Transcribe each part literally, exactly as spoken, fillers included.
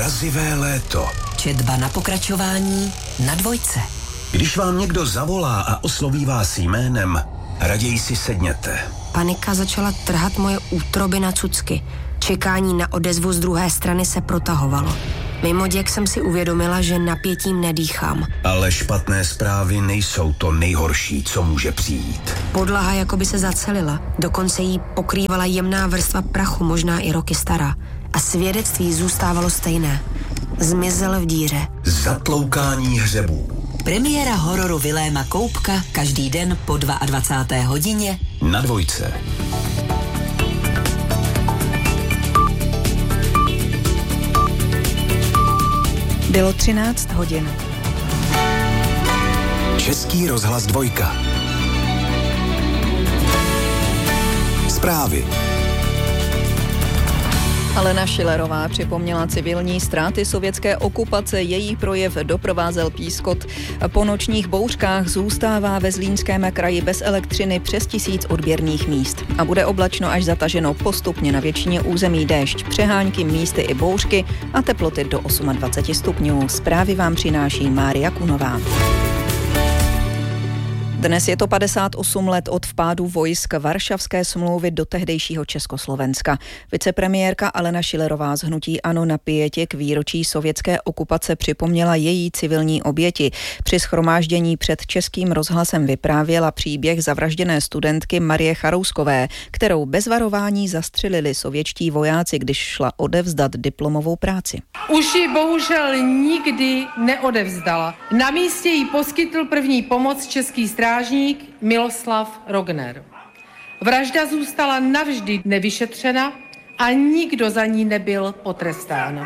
Mrazivé léto. Četba na pokračování na Dvojce. Když vám někdo zavolá a osloví vás jménem, raději si sedněte. Panika začala trhat moje útroby na cucky. Čekání na odezvu z druhé strany se protahovalo. Mimoděk jsem si uvědomila, že napětím nedýchám. Ale špatné zprávy nejsou to nejhorší, co může přijít. Podlaha jakoby se zacelila. Dokonce jí pokrývala jemná vrstva prachu, možná i roky stará. A svědectví zůstávalo stejné. Zmizel v díře. Zatloukání hřebů. Premiéra hororu Viléma Koubka každý den po dvacáté druhé hodině na Dvojce. Bylo třináct hodin. Český rozhlas Dvojka. Zprávy. Alena Schillerová připomněla civilní ztráty sovětské okupace, její projev doprovázel pískot. Po nočních bouřkách zůstává ve Zlínském kraji bez elektřiny přes tisíc odběrných míst. A bude oblačno až zataženo, postupně na většině území déšť, přehánky, místy i bouřky a teploty do dvacet osm stupňů. Zprávy vám přináší Mária Kunová. Dnes je to padesát osm let od vpádu vojsk Varšavské smlouvy do tehdejšího Československa. Vicepremiérka Alena Schillerová z hnutí ANO na pietě k výročí sovětské okupace připomněla její civilní oběti. Při shromáždění před Českým rozhlasem vyprávěla příběh zavražděné studentky Marie Charouskové, kterou bez varování zastřelili sovětští vojáci, když šla odevzdat diplomovou práci. Už ji bohužel nikdy neodevzdala. Na místě jí poskytl první pomoc český strážník Miloslav Rogner. Vražda zůstala navždy nevyšetřena a nikdo za ní nebyl potrestán.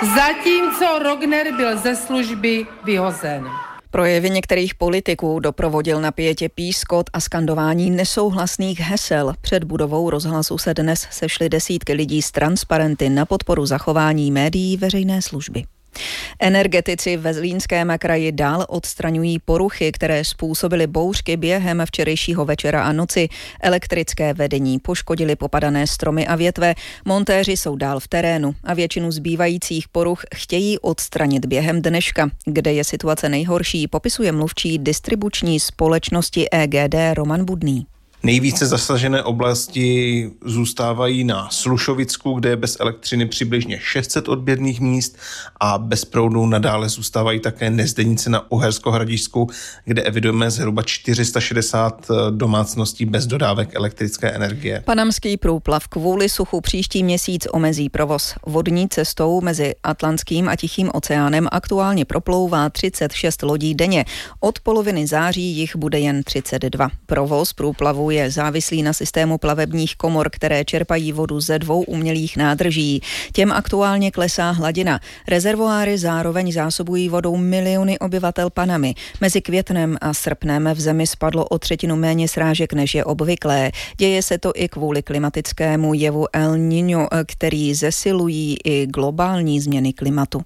Zatímco Rogner byl ze služby vyhozen. Projevy některých politiků doprovodil na pietě pískot a skandování nesouhlasných hesel. Před budovou rozhlasu se dnes sešly desítky lidí s transparenty na podporu zachování médií veřejné služby. Energetici ve Zlínském kraji dál odstraňují poruchy, které způsobily bouřky během včerejšího večera a noci. Elektrické vedení poškodily popadané stromy a větve, montéři jsou dál v terénu a většinu zbývajících poruch chtějí odstranit během dneška. Kde je situace nejhorší, popisuje mluvčí distribuční společnosti E G D Roman Budný. Nejvíce zasažené oblasti zůstávají na Slušovicku, kde je bez elektřiny přibližně šest set odběrných míst a bez proudu nadále zůstávají také Nezdenice na Uhersko-Hradišťsku, kde evidujeme zhruba čtyři sta šedesát domácností bez dodávek elektrické energie. Panamský průplav kvůli suchu příští měsíc omezí provoz. Vodní cestou mezi Atlantským a Tichým oceánem aktuálně proplouvá třicet šest lodí denně. Od poloviny září jich bude jen třicet dva. Provoz průplavu je závislý na systému plavebních komor, které čerpají vodu ze dvou umělých nádrží. Těm aktuálně klesá hladina. Rezervoáry zároveň zásobují vodou miliony obyvatel Panamy. Mezi květnem a srpnem v zemi spadlo o třetinu méně srážek, než je obvyklé. Děje se to i kvůli klimatickému jevu El Niño, který zesilují i globální změny klimatu.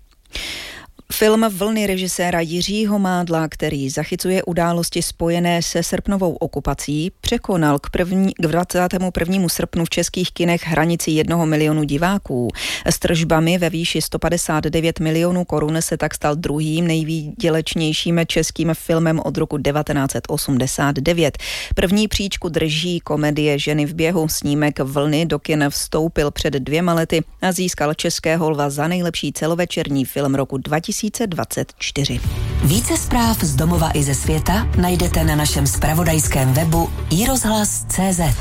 Film Vlny režiséra Jiřího Mádla, který zachycuje události spojené se srpnovou okupací, překonal k, první, k dvacátému prvnímu srpnu v českých kinech hranici jednoho milionu diváků. S tržbami ve výši sto padesát devět milionů korun se tak stal druhým nejvýdělečnějším českým filmem od roku devatenáct set osmdesát devět. První příčku drží komedie Ženy v běhu. Snímek Vlny do kin vstoupil před dvěma lety a získal českého lva za nejlepší celovečerní film roku dva tisíce dvacet čtyři. Více zpráv z domova i ze světa najdete na našem zpravodajském webu i rozhlas tečka cé zet.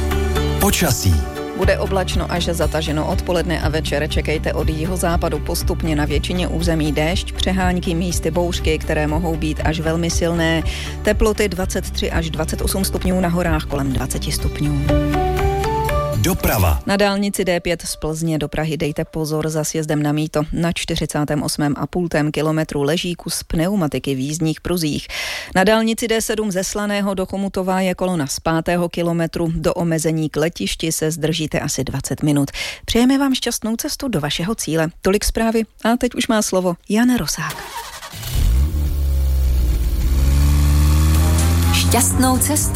Počasí. Bude oblačno až zataženo odpoledne a večer. Čekejte od jihozápadu postupně na většině území déšť, přehánky, místy bouřky, které mohou být až velmi silné. Teploty dvacet tři až dvacet osm stupňů, na horách kolem dvacet stupňů. Doprava. Na dálnici D pět z Plzně do Prahy dejte pozor za sjezdem na mýto. Na čtyřicátém osmém a půl kilometru leží kus pneumatiky v jízdních pruzích. Na dálnici D sedm ze Slaného do Chomutova je kolona z pátého kilometru. Do omezení k letišti se zdržíte asi dvacet minut. Přejeme vám šťastnou cestu do vašeho cíle. Tolik zprávy a teď už má slovo Jan Rosák. Šťastnou cestu.